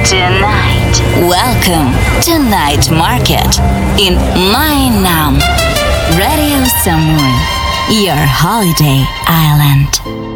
Tonight, welcome to Night Market in Mainam. Radio Samui, your holiday island.